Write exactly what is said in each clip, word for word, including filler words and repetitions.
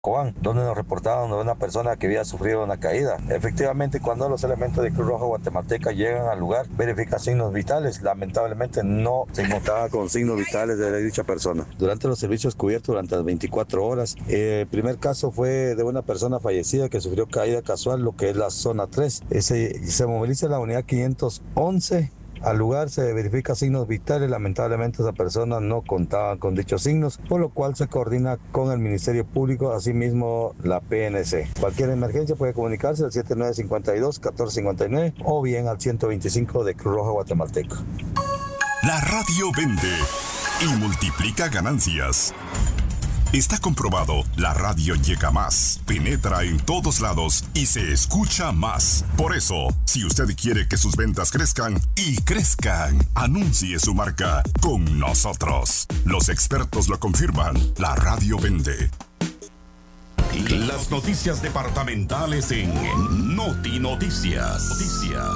Cobán, donde nos reportaron de una persona que había sufrido una caída. Efectivamente, cuando los elementos de Cruz Roja Guatemalteca llegan al lugar, verifican signos vitales. Lamentablemente no se encontraba con signos vitales de dicha persona. Durante los servicios cubiertos durante las veinticuatro horas, eh, el primer caso fue de una persona fallecida que sufrió caída casual, lo que es la zona tres. Ese, se moviliza la unidad quinientos once. Al lugar se verifica signos vitales, lamentablemente esa persona no contaba con dichos signos, por lo cual se coordina con el Ministerio Público, asimismo la P N C. Cualquier emergencia puede comunicarse al siete nueve cinco dos, uno cuatro cinco nueve o bien al ciento veinticinco de Cruz Roja Guatemalteca. La radio vende y multiplica ganancias. Está comprobado, la radio llega más, penetra en todos lados y se escucha más. Por eso, si usted quiere que sus ventas crezcan y crezcan, anuncie su marca con nosotros. Los expertos lo confirman, la radio vende. Las noticias departamentales en Noti Noticias. Noticias.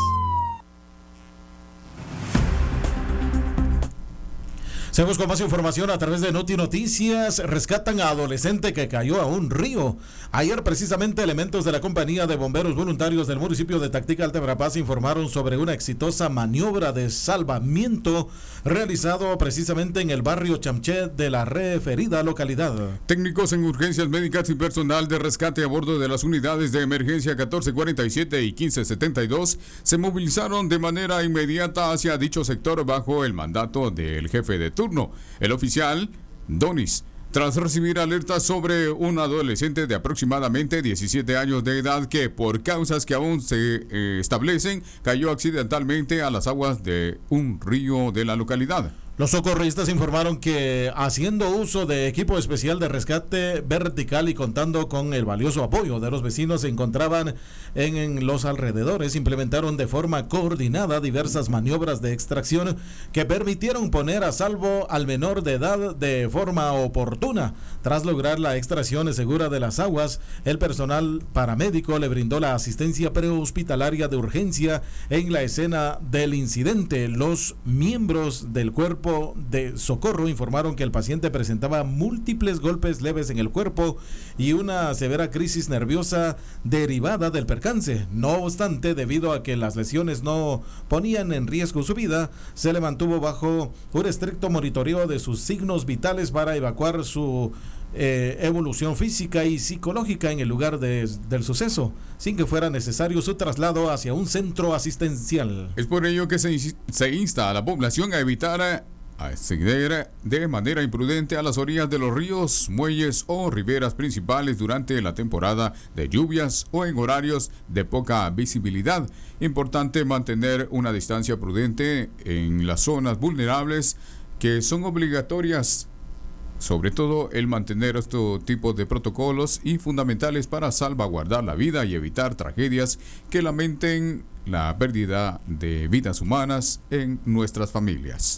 Seguimos con más información a través de Noti Noticias. Rescatan a adolescente que cayó a un río. Ayer precisamente elementos de la compañía de bomberos voluntarios del municipio de Tactica, Alta Verapaz, informaron sobre una exitosa maniobra de salvamiento realizado precisamente en el barrio Chamché de la referida localidad. Técnicos en urgencias médicas y personal de rescate a bordo de las unidades de emergencia catorce cuarenta y siete y quince setenta y dos se movilizaron de manera inmediata hacia dicho sector bajo el mandato del jefe de turno, el oficial Donis, tras recibir alertas sobre un adolescente de aproximadamente diecisiete años de edad que, por causas que aún se eh, establecen, cayó accidentalmente a las aguas de un río de la localidad. Los socorristas informaron que, haciendo uso de equipo especial de rescate vertical y contando con el valioso apoyo de los vecinos se encontraban en, en los alrededores, implementaron de forma coordinada diversas maniobras de extracción que permitieron poner a salvo al menor de edad de forma oportuna. Tras lograr la extracción segura de las aguas, el personal paramédico le brindó la asistencia prehospitalaria de urgencia en la escena del incidente. Los miembros del cuerpo de socorro informaron que el paciente presentaba múltiples golpes leves en el cuerpo y una severa crisis nerviosa derivada del percance. No obstante, debido a que las lesiones no ponían en riesgo su vida, se le mantuvo bajo un estricto monitoreo de sus signos vitales para evacuar su Eh, evolución física y psicológica en el lugar de, del suceso, sin que fuera necesario su traslado hacia un centro asistencial. Es por ello que se, se insta a la población a evitar acceder de manera imprudente a las orillas de los ríos, muelles o riberas principales durante la temporada de lluvias o en horarios de poca visibilidad. Importante mantener una distancia prudente en las zonas vulnerables que son obligatorias. Sobre todo el mantener estos tipos de protocolos y fundamentales para salvaguardar la vida y evitar tragedias que lamenten la pérdida de vidas humanas en nuestras familias.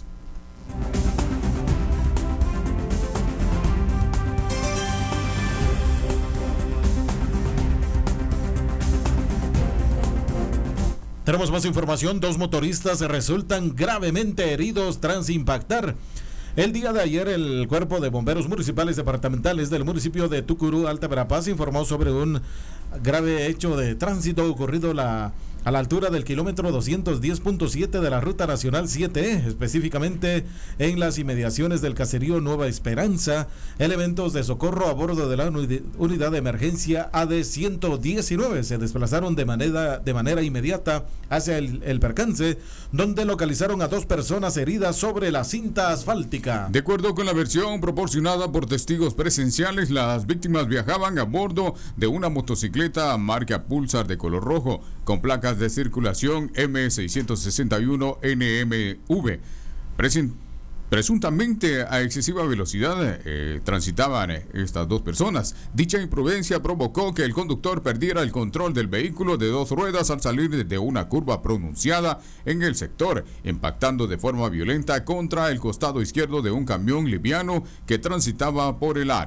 Tenemos más información. Dos motoristas resultan gravemente heridos tras impactar. El día de ayer, el Cuerpo de Bomberos Municipales Departamentales del municipio de Tucurú, Alta Verapaz, informó sobre un grave hecho de tránsito ocurrido la, a la altura del kilómetro doscientos diez punto siete de la Ruta Nacional siete E, específicamente en las inmediaciones del caserío Nueva Esperanza. Elementos de socorro a bordo de la unidad de emergencia A D ciento diecinueve se desplazaron de manera, de manera inmediata hacia el, el percance, donde localizaron a dos personas heridas sobre la cinta asfáltica. De acuerdo con la versión proporcionada por testigos presenciales, las víctimas viajaban a bordo de una motocicleta marca Pulsar de color rojo, con placas de circulación M seiscientos sesenta y uno N M V. Presen- Presuntamente a excesiva velocidad eh, transitaban eh, estas dos personas. Dicha imprudencia provocó que el conductor perdiera el control del vehículo de dos ruedas al salir de una curva pronunciada en el sector, impactando de forma violenta contra el costado izquierdo de un camión liviano que transitaba por el área.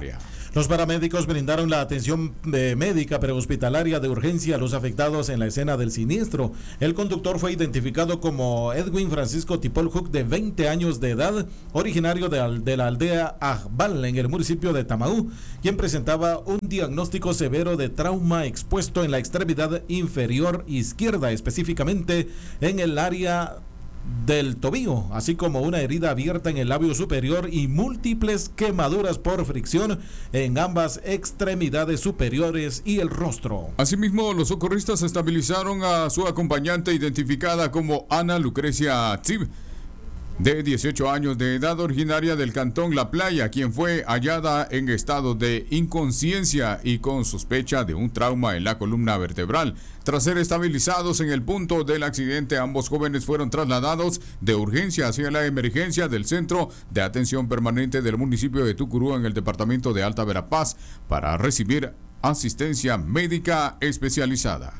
Los paramédicos brindaron la atención eh, médica prehospitalaria de urgencia a los afectados en la escena del siniestro. El conductor fue identificado como Edwin Francisco Tipoljuk, de veinte años de edad, originario de, al, de la aldea Ajbal, en el municipio de Tamaú, quien presentaba un diagnóstico severo de trauma expuesto en la extremidad inferior izquierda, específicamente en el área del tobillo, así como una herida abierta en el labio superior y múltiples quemaduras por fricción en ambas extremidades superiores y el rostro. Asimismo, los socorristas estabilizaron a su acompañante, identificada como Ana Lucrecia Tzib, de dieciocho años de edad, originaria del cantón La Playa, quien fue hallada en estado de inconsciencia y con sospecha de un trauma en la columna vertebral. Tras ser estabilizados en el punto del accidente, ambos jóvenes fueron trasladados de urgencia hacia la emergencia del Centro de Atención Permanente del municipio de Tucurú, en el departamento de Alta Verapaz, para recibir asistencia médica especializada.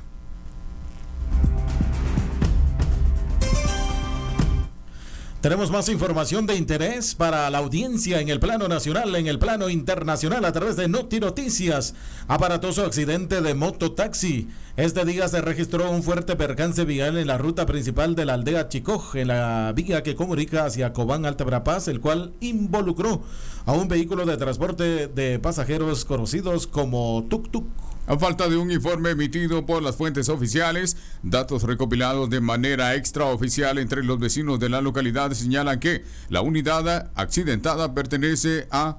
Tenemos más información de interés para la audiencia en el plano nacional, en el plano internacional, a través de Noti Noticias. Aparatoso accidente de mototaxi. Este día se registró un fuerte percance vial en la ruta principal de la aldea Chicoj, en la vía que comunica hacia Cobán, Alta Verapaz, el cual involucró a un vehículo de transporte de pasajeros conocidos como tuk-tuk. A falta de un informe emitido por las fuentes oficiales, datos recopilados de manera extraoficial entre los vecinos de la localidad señalan que la unidad accidentada pertenece a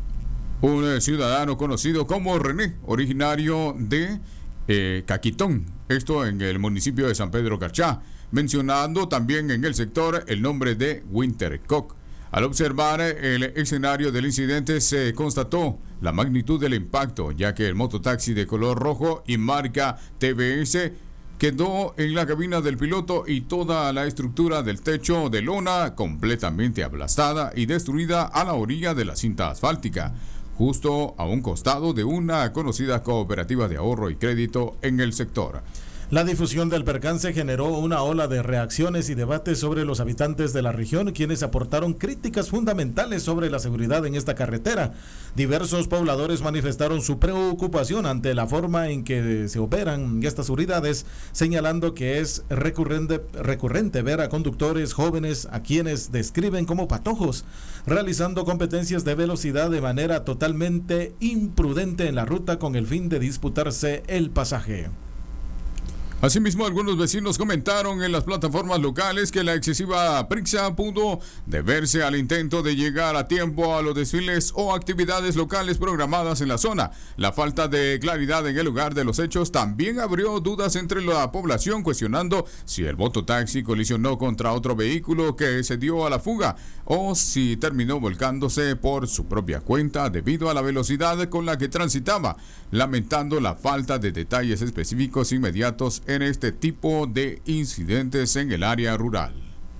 un ciudadano conocido como René, originario de eh, Caquitón, esto en el municipio de San Pedro Carchá, mencionando también en el sector el nombre de Winter Koch. Al observar el escenario del incidente se constató la magnitud del impacto, ya que el mototaxi de color rojo y marca T V S quedó en la cabina del piloto y toda la estructura del techo de lona completamente aplastada y destruida a la orilla de la cinta asfáltica, justo a un costado de una conocida cooperativa de ahorro y crédito en el sector. La difusión del percance generó una ola de reacciones y debates sobre los habitantes de la región, quienes aportaron críticas fundamentales sobre la seguridad en esta carretera. Diversos pobladores manifestaron su preocupación ante la forma en que se operan estas unidades, señalando que es recurrente, recurrente ver a conductores jóvenes a quienes describen como patojos, realizando competencias de velocidad de manera totalmente imprudente en la ruta con el fin de disputarse el pasaje. Asimismo, algunos vecinos comentaron en las plataformas locales que la excesiva prisa pudo deberse al intento de llegar a tiempo a los desfiles o actividades locales programadas en la zona. La falta de claridad en el lugar de los hechos también abrió dudas entre la población, cuestionando si el mototaxi colisionó contra otro vehículo que se dio a la fuga o si terminó volcándose por su propia cuenta debido a la velocidad con la que transitaba, lamentando la falta de detalles específicos inmediatos en este tipo de incidentes en el área rural.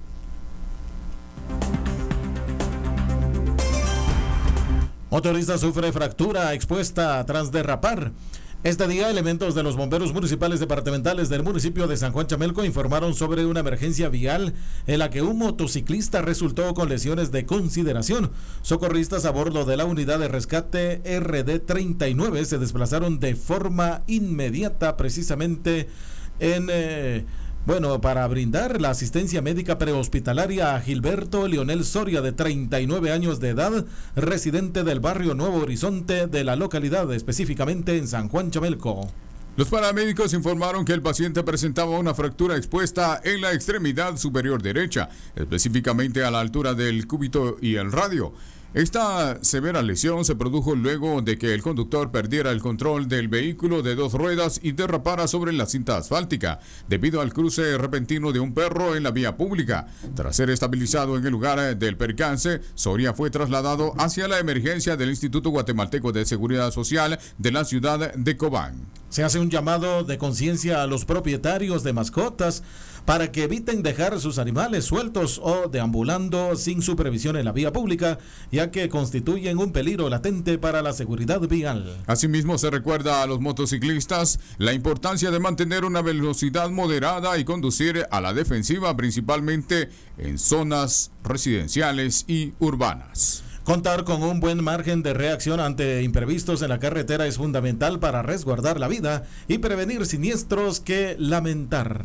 Motorista sufre fractura expuesta tras derrapar. Este día, elementos de los bomberos municipales departamentales del municipio de San Juan Chamelco informaron sobre una emergencia vial en la que un motociclista resultó con lesiones de consideración. Socorristas a bordo de la unidad de rescate R D treinta y nueve se desplazaron de forma inmediata precisamente en... Eh, Bueno, para brindar la asistencia médica prehospitalaria a Gilberto Leonel Soria, de treinta y nueve años de edad, residente del barrio Nuevo Horizonte de la localidad, específicamente en San Juan Chamelco. Los paramédicos informaron que el paciente presentaba una fractura expuesta en la extremidad superior derecha, específicamente a la altura del cúbito y el radio. Esta severa lesión se produjo luego de que el conductor perdiera el control del vehículo de dos ruedas y derrapara sobre la cinta asfáltica, debido al cruce repentino de un perro en la vía pública. Tras ser estabilizado en el lugar del percance, Soria fue trasladado hacia la emergencia del Instituto Guatemalteco de Seguridad Social de la ciudad de Cobán. Se hace un llamado de conciencia a los propietarios de mascotas para que eviten dejar sus animales sueltos o deambulando sin supervisión en la vía pública, ya que constituyen un peligro latente para la seguridad vial. Asimismo, se recuerda a los motociclistas la importancia de mantener una velocidad moderada y conducir a la defensiva, principalmente en zonas residenciales y urbanas. Contar con un buen margen de reacción ante imprevistos en la carretera es fundamental para resguardar la vida y prevenir siniestros que lamentar.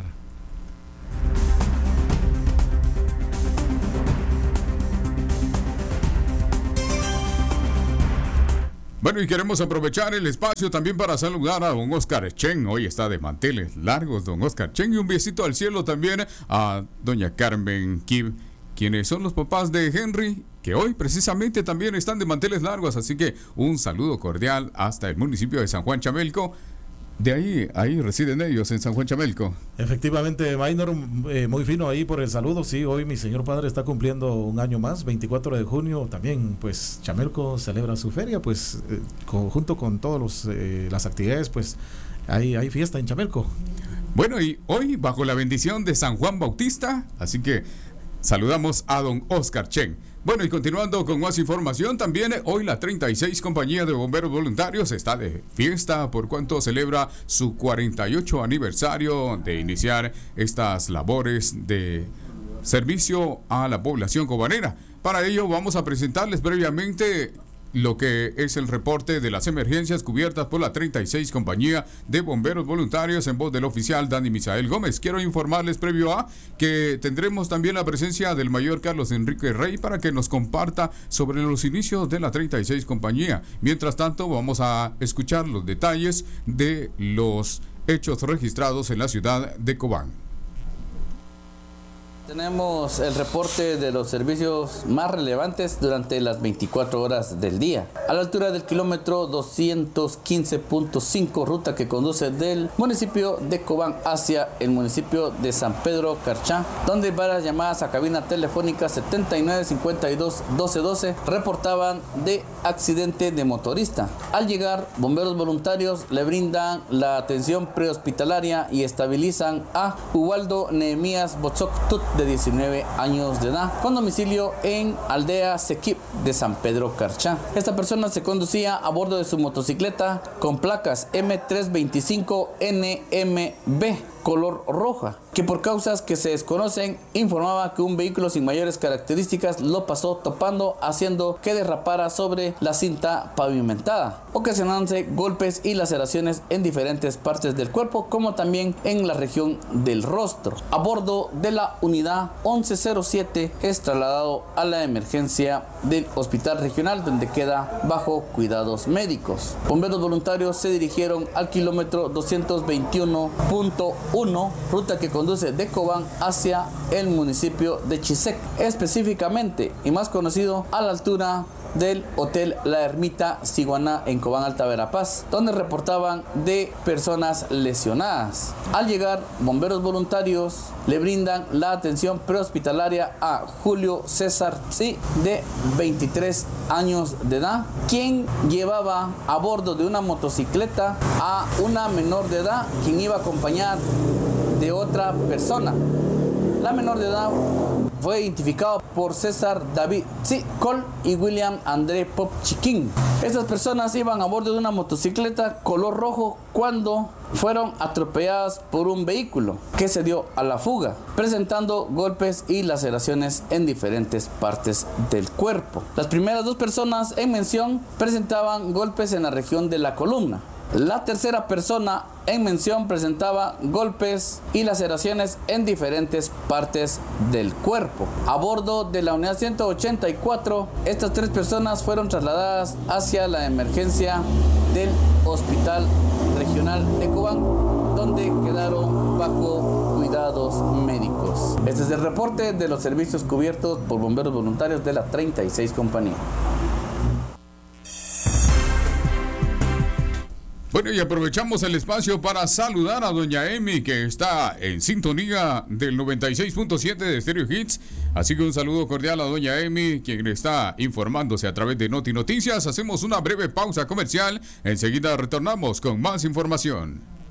Bueno, y queremos aprovechar el espacio también para saludar a don Oscar Chen. Hoy está de manteles largos don Oscar Chen, y un besito al cielo también a doña Carmen Kib, quienes son los papás de Henry, que hoy precisamente también están de manteles largos. Así que un saludo cordial hasta el municipio de San Juan Chamelco. De ahí, ahí residen ellos, en San Juan Chamelco. Efectivamente, Maynor, eh, muy fino ahí por el saludo. Sí, hoy mi señor padre está cumpliendo un año más, veinticuatro de junio. También, pues, Chamelco celebra su feria, pues, eh, junto con todas eh, las actividades, pues, hay, hay fiesta en Chamelco. Bueno, y hoy, bajo la bendición de San Juan Bautista, así que saludamos a don Oscar Chen. Bueno, y continuando con más información, también hoy la treinta y seis Compañía de Bomberos Voluntarios está de fiesta por cuanto celebra su cuarenta y ocho aniversario de iniciar estas labores de servicio a la población cobanera. Para ello vamos a presentarles brevemente lo que es el reporte de las emergencias cubiertas por la treinta y seis Compañía de Bomberos Voluntarios en voz del oficial Dani Misael Gómez. Quiero informarles previo a que tendremos también la presencia del mayor Carlos Enrique Rey para que nos comparta sobre los inicios de la treinta y seis Compañía. Mientras tanto, vamos a escuchar los detalles de los hechos registrados en la ciudad de Cobán. Tenemos el reporte de los servicios más relevantes durante las veinticuatro horas del día. A la altura del kilómetro doscientos quince punto cinco, ruta que conduce del municipio de Cobán hacia el municipio de San Pedro Carchá, donde varias llamadas a cabina telefónica setenta y nueve cincuenta y dos doce doce reportaban de accidente de motorista. Al llegar, bomberos voluntarios le brindan la atención prehospitalaria y estabilizan a Ubaldo Nehemías Botzok Tut, de diecinueve años de edad, con domicilio en Aldea Sequip de San Pedro Carchá. Esta persona se conducía a bordo de su motocicleta con placas M trescientos veinticinco N M B color roja, que por causas que se desconocen informaba que un vehículo sin mayores características lo pasó topando, haciendo que derrapara sobre la cinta pavimentada, ocasionándose golpes y laceraciones en diferentes partes del cuerpo, como también en la región del rostro. A bordo de la unidad once cero siete es trasladado a la emergencia del hospital regional, donde queda bajo cuidados médicos. Bomberos voluntarios se dirigieron al kilómetro doscientos veintiuno punto uno, ruta que conduce de Cobán hacia el municipio de Chisec, específicamente y más conocido a la altura del Hotel La Ermita Siguaná en Cobán, Alta Verapaz, donde reportaban de personas lesionadas. Al llegar, bomberos voluntarios le brindan la atención prehospitalaria a Julio César Tzi, de veintitrés años de edad, quien llevaba a bordo de una motocicleta a una menor de edad, quien iba acompañada de otra persona. La menor de edad fue identificado por César David Tzi Col y William André Pop Chiquín. Estas personas iban a bordo de una motocicleta color rojo cuando fueron atropelladas por un vehículo que se dio a la fuga, presentando golpes y laceraciones en diferentes partes del cuerpo. Las primeras dos personas en mención presentaban golpes en la región de la columna. La tercera persona en mención presentaba golpes y laceraciones en diferentes partes del cuerpo. A bordo de la unidad ciento ochenta y cuatro, estas tres personas fueron trasladadas hacia la emergencia del Hospital Regional de Cobán, donde quedaron bajo cuidados médicos. Este es el reporte de los servicios cubiertos por bomberos voluntarios de la treinta y seis Compañía. Bueno, y aprovechamos el espacio para saludar a doña Emi, que está en sintonía del noventa y seis punto siete de Stereo Hits. Así que un saludo cordial a doña Emi, quien está informándose a través de Noti Noticias. Hacemos una breve pausa comercial. Enseguida retornamos con más información.